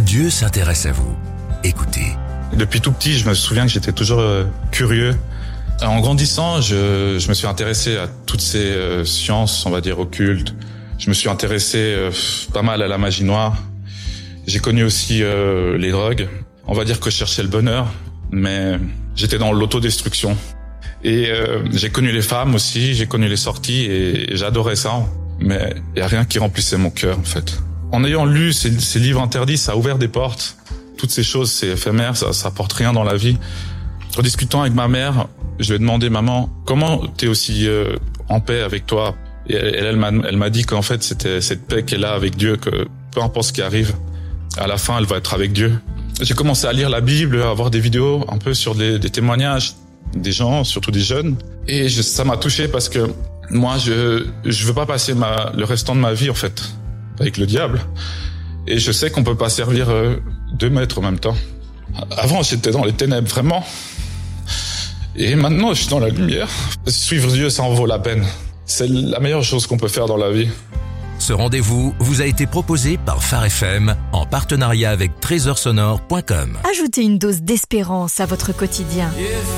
Dieu s'intéresse à vous. Écoutez. Depuis tout petit, je me souviens que j'étais toujours curieux. En grandissant, je me suis intéressé à toutes ces sciences, on va dire, occultes. Je me suis intéressé pas mal à la magie noire. J'ai connu aussi les drogues. On va dire que je cherchais le bonheur, mais j'étais dans l'autodestruction. Et j'ai connu les femmes aussi, j'ai connu les sorties et j'adorais ça. Mais il y a rien qui remplissait mon cœur, en fait. En ayant lu ces livres interdits, ça a ouvert des portes. Toutes ces choses, c'est éphémère, ça apporte rien dans la vie. En discutant avec ma mère, je lui ai demandé, maman, comment t'es aussi en paix avec toi? Et elle m'a dit qu'en fait, c'était cette paix qu'elle a avec Dieu, que peu importe ce qui arrive, à la fin, elle va être avec Dieu. J'ai commencé à lire la Bible, à voir des vidéos un peu sur des témoignages des gens, surtout des jeunes. Et ça m'a touché parce que moi, je veux pas passer le restant de ma vie, en fait, avec le diable. Et je sais qu'on peut pas servir 2 maîtres en même temps. Avant, j'étais dans les ténèbres, vraiment. Et maintenant, je suis dans la lumière. Suivre Dieu, ça en vaut la peine. C'est la meilleure chose qu'on peut faire dans la vie. Ce rendez-vous vous a été proposé par Phare FM en partenariat avec trésorsonore.com. Ajoutez une dose d'espérance à votre quotidien.